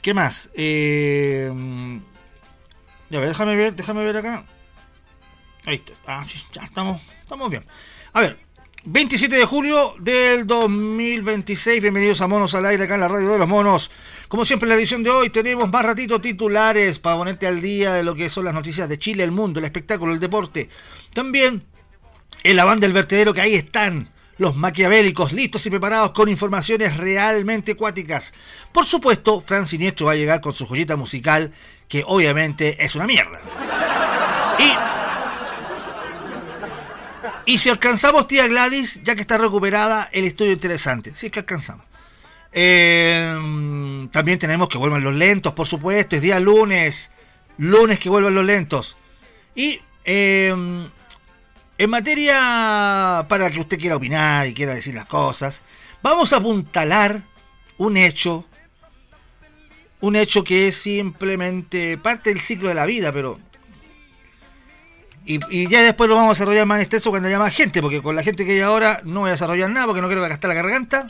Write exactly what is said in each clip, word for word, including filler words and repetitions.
¿Qué más? Eh, ya ver, déjame ver, déjame ver acá. Ahí está. Ah, sí, ya estamos, estamos bien. A ver, veintisiete de julio del dos mil veintiséis. Bienvenidos a Monos al Aire acá en la Radio de los Monos. Como siempre en la edición de hoy tenemos más ratito titulares para ponerte al día de lo que son las noticias de Chile, el mundo, el espectáculo, el deporte. También en la banda del vertedero, que ahí están los maquiavélicos listos y preparados con informaciones realmente cuáticas. Por supuesto, Fran Siniestro va a llegar con su joyita musical, que obviamente es una mierda. Y, y si alcanzamos tía Gladys, ya que está recuperada, el estudio interesante. Si es que alcanzamos. Eh, también tenemos que vuelvan los lentos, por supuesto. Es día lunes. Lunes que vuelvan los lentos. Y... Eh, en materia, para que usted quiera opinar y quiera decir las cosas, vamos a apuntalar un hecho, un hecho que es simplemente parte del ciclo de la vida, pero... Y, y ya después lo vamos a desarrollar más extenso cuando haya más gente, porque con la gente que hay ahora no voy a desarrollar nada, porque no quiero gastar la garganta.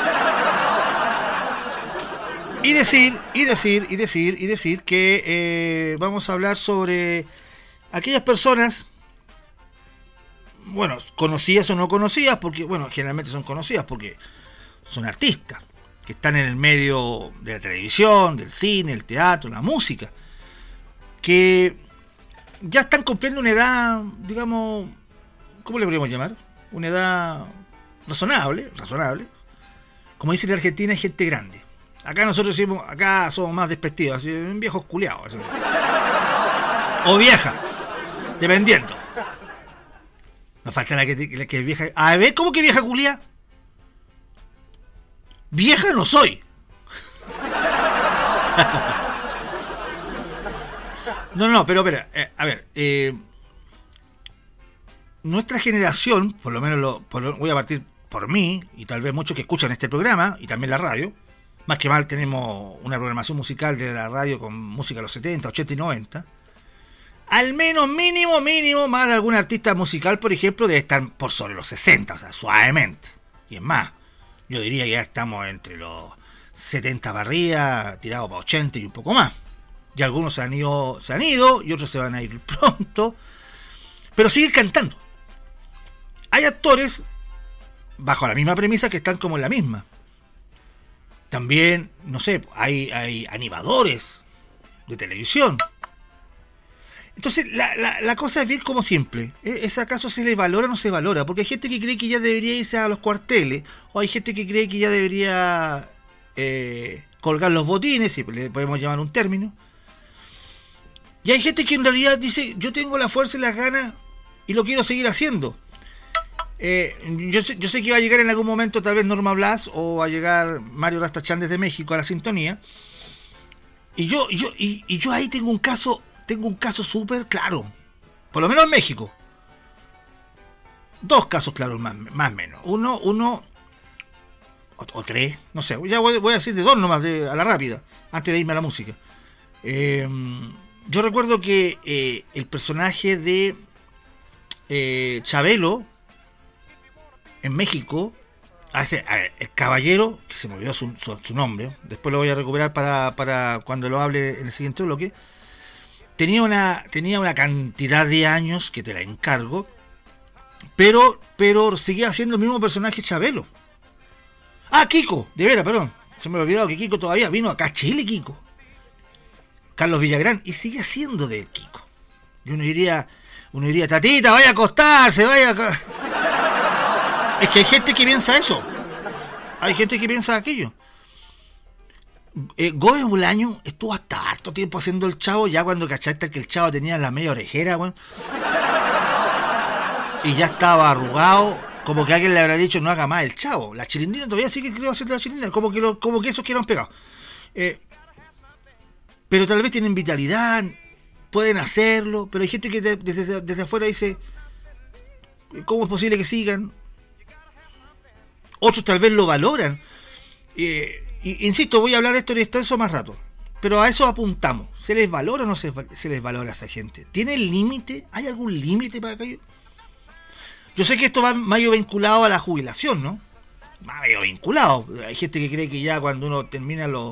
Y decir, y decir, y decir, y decir que eh, vamos a hablar sobre aquellas personas... Bueno, conocidas o no conocidas, porque, bueno, generalmente son conocidas porque son artistas, que están en el medio de la televisión, del cine, el teatro, la música, que ya están cumpliendo una edad, digamos, ¿cómo le podríamos llamar? Una edad razonable, razonable. Como dice la Argentina, es gente grande. Acá nosotros decimos, acá somos más despectivos, así, viejos culiados. Así. O vieja, dependiendo. Nos falta la que, la que vieja... A ver, ¿cómo que vieja culia? Vieja no soy. No, no, pero espera, eh, a ver, eh, nuestra generación, por lo menos lo, por lo, voy a partir por mí, y tal vez muchos que escuchan este programa, y también la radio, más que mal tenemos una programación musical de la radio con música de los setenta, ochenta y noventa, al menos mínimo, mínimo, más de algún artista musical, por ejemplo, debe estar por sobre los sesenta, o sea, suavemente. Y es más, yo diría que ya estamos entre los setenta para arriba, tirados para ochenta y un poco más. Y algunos se han ido, se han ido, y otros se van a ir pronto. Pero siguen cantando. Hay actores, bajo la misma premisa, que están como en la misma. También, no sé, hay, hay animadores de televisión. Entonces, la, la, la cosa es bien como simple. ¿Es acaso se le valora o no se valora? Porque hay gente que cree que ya debería irse a los cuarteles, o hay gente que cree que ya debería eh, colgar los botines, si le podemos llamar un término. Y hay gente que en realidad dice, yo tengo la fuerza y las ganas y lo quiero seguir haciendo. Eh, yo, sé, yo sé que va a llegar en algún momento tal vez Norma Blas, o va a llegar Mario Rastachán desde México a la sintonía. Y yo, yo, y, y yo ahí tengo un caso... Tengo un caso súper claro, por lo menos en México. Dos casos claros, más más o menos. Uno, uno o, o tres, no sé. Ya voy, voy a decir de dos nomás, de, a la rápida, antes de irme a la música. Eh, yo recuerdo que eh, el personaje de eh, Chabelo en México, a ese, a, el caballero, que se me olvidó su, su, su nombre, después lo voy a recuperar para, para cuando lo hable en el siguiente bloque. Tenía una, tenía una cantidad de años que te la encargo, pero, pero seguía siendo el mismo personaje Chabelo. Ah, Kiko, de veras, perdón. Se me había olvidado que Kiko todavía vino acá a Chile, Kiko. Carlos Villagrán, y sigue siendo de Kiko. Y uno diría, uno diría, tatita, vaya a acostarse, vaya a... Es que hay gente que piensa eso. Hay gente que piensa aquello. Eh, Gómez Bolaño estuvo hasta harto tiempo haciendo el Chavo, ya cuando cachaste que el Chavo tenía la media orejera, bueno, y ya estaba arrugado, como que alguien le habrá dicho no haga más el Chavo. La Chilindrina todavía sigue creo haciendo la Chilindrina, como que lo, como que esos quedaron pegados. Eh, pero tal vez tienen vitalidad, pueden hacerlo, pero hay gente que de, desde, desde afuera dice, ¿cómo es posible que sigan? Otros tal vez lo valoran. Eh, Insisto, voy a hablar de esto en extenso más rato, pero a eso apuntamos. ¿Se les valora o no se, se les valora a esa gente? ¿Tiene límite? ¿Hay algún límite para aquello? Yo sé que esto va medio vinculado a la jubilación, ¿no? Medio vinculado. Hay gente que cree que ya cuando uno termina los